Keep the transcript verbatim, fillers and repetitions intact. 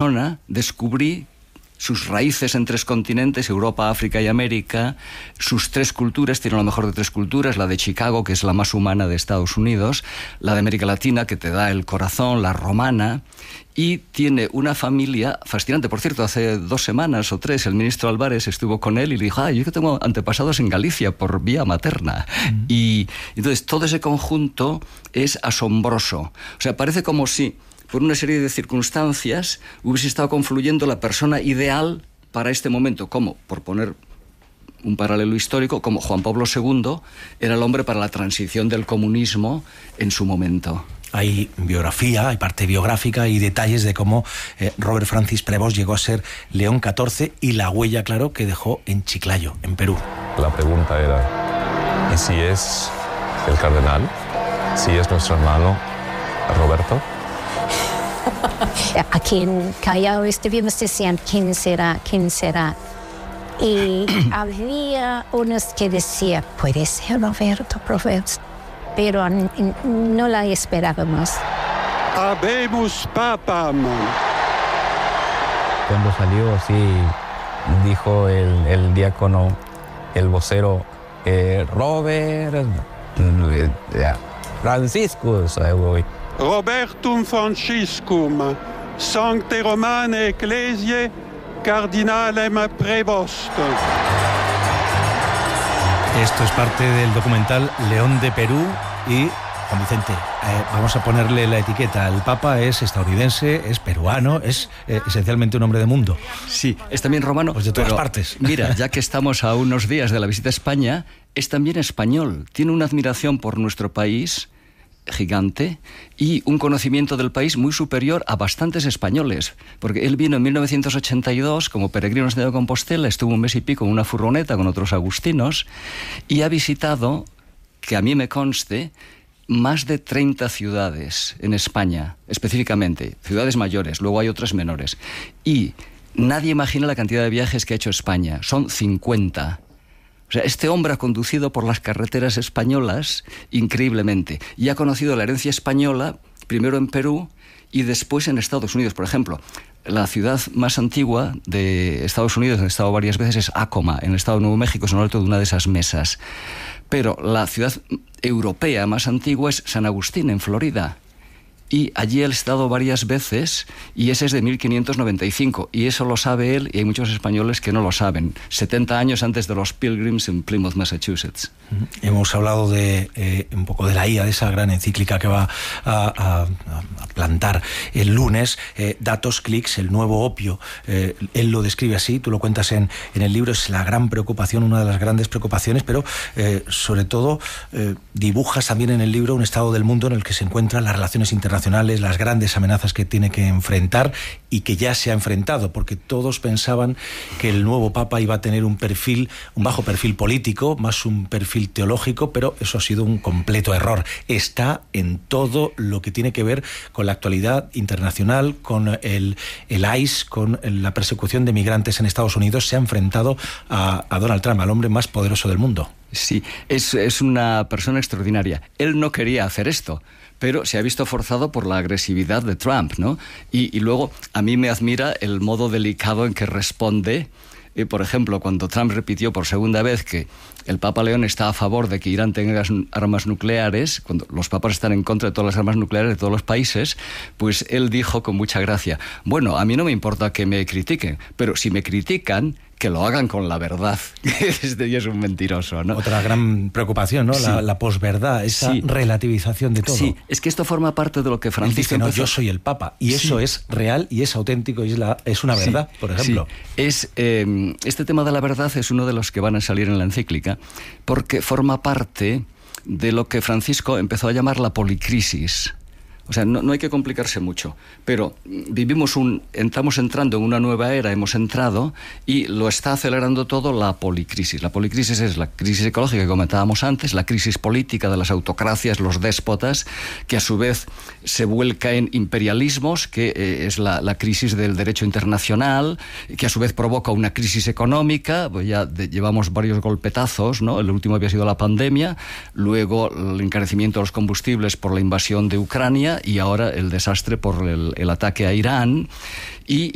persona descubrí sus raíces en tres continentes, Europa, África y América, sus tres culturas, tiene lo mejor de tres culturas, la de Chicago, que es la más humana de Estados Unidos, la de América Latina, que te da el corazón, la romana, y tiene una familia fascinante. Por cierto, hace dos semanas o tres el ministro Álvarez estuvo con él y le dijo, ah, yo que tengo antepasados en Galicia por vía materna. Mm. Y entonces todo ese conjunto es asombroso. O sea, parece como si por una serie de circunstancias hubiese estado confluyendo la persona ideal para este momento, como, por poner un paralelo histórico, como Juan Pablo segundo era el hombre para la transición del comunismo en su momento. Hay biografía, hay parte biográfica y detalles de cómo eh, Robert Francis Prevost llegó a ser León catorce y la huella, claro, que dejó en Chiclayo, en Perú. La pregunta era, ¿y si es el cardenal? ¿Si es nuestro hermano Roberto? Aquí en Callao estuvimos diciendo quién será, quién será. Y había unos que decían, puede ser Roberto Prevost, pero no la esperábamos. Habemus papam. Cuando salió, sí, dijo el, el diácono, el vocero, eh, Robert, eh, Franciscus, eh, Robertum Franciscum, Sancte Romane Ecclesiae, Cardinalem Prevost. Esto es parte del documental León de Perú y, Juan Vicente, eh, vamos a ponerle la etiqueta. El Papa es estadounidense, es peruano, es eh, esencialmente un hombre de mundo. Sí, es también romano. Pues de todas pero, partes. Mira, ya que estamos a unos días de la visita a España, es también español. Tiene una admiración por nuestro país gigante y un conocimiento del país muy superior a bastantes españoles, porque él vino en mil novecientos ochenta y dos como peregrino en Santiago de Compostela, estuvo un mes y pico en una furgoneta con otros agustinos y ha visitado, que a mí me conste, más de treinta ciudades en España, específicamente, ciudades mayores, luego hay otras menores, y nadie imagina la cantidad de viajes que ha hecho España, son cincuenta. O sea, este hombre ha conducido por las carreteras españolas increíblemente y ha conocido la herencia española, primero en Perú y después en Estados Unidos. Por ejemplo, la ciudad más antigua de Estados Unidos, donde he estado varias veces, es Acoma, en el estado de Nuevo México, es en lo alto de una de esas mesas. Pero la ciudad europea más antigua es San Agustín, en Florida. Y allí él ha estado varias veces y ese es de mil quinientos noventa y cinco y eso lo sabe él y hay muchos españoles que no lo saben. setenta años antes de los Pilgrims en Plymouth, Massachusetts. Hemos hablado de eh, un poco de la I A, de esa gran encíclica que va a, a, a plantar el lunes. Eh, datos, clics, el nuevo opio. Eh, él lo describe así, tú lo cuentas en, en el libro, es la gran preocupación, una de las grandes preocupaciones, pero eh, sobre todo eh, dibujas también en el libro un estado del mundo en el que se encuentran las relaciones internacionales, las grandes amenazas que tiene que enfrentar y que ya se ha enfrentado, porque todos pensaban que el nuevo Papa iba a tener un perfil, un bajo perfil político, más un perfil teológico, pero eso ha sido un completo error. Está en todo lo que tiene que ver con la actualidad internacional, con el, el I C E, con la persecución de migrantes en Estados Unidos. Se ha enfrentado a, a Donald Trump, al hombre más poderoso del mundo. Sí, es, es una persona extraordinaria. Él no quería hacer esto, pero se ha visto forzado por la agresividad de Trump, ¿no? Y, y luego a mí me admira el modo delicado en que responde. Eh, por ejemplo, cuando Trump repitió por segunda vez que el Papa León está a favor de que Irán tenga armas nucleares, cuando los papas están en contra de todas las armas nucleares de todos los países, pues él dijo con mucha gracia, bueno, a mí no me importa que me critiquen, pero si me critican, que lo hagan con la verdad. Este día es un mentiroso, ¿no? Otra gran preocupación, ¿no? Sí. La, la posverdad, esa sí. relativización de todo. Sí, es que esto forma parte de lo que Francisco dice, no, empezó... yo soy el Papa, y eso sí. es real y es auténtico y es, la, es una verdad, sí. por ejemplo. Sí. Es, eh, este tema de la verdad es uno de los que van a salir en la encíclica, porque forma parte de lo que Francisco empezó a llamar la policrisis. O sea, no, no hay que complicarse mucho, pero vivimos un, estamos entrando en una nueva era, hemos entrado, y lo está acelerando todo la policrisis. La policrisis es la crisis ecológica que comentábamos antes, la crisis política de las autocracias, los déspotas, que a su vez se vuelca en imperialismos, que eh, es la, la crisis del derecho internacional, que a su vez provoca una crisis económica, pues ya de, llevamos varios golpetazos, ¿no? El último había sido la pandemia, luego el encarecimiento de los combustibles por la invasión de Ucrania, y ahora el desastre por el, el ataque a Irán, y,